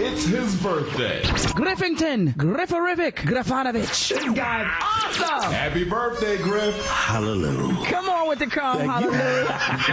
It's his birthday. Griffington, Grifforific, Graffanovich. This guy's awesome. Happy birthday, Griff. Hallelujah. Come on with the calm, hallelujah.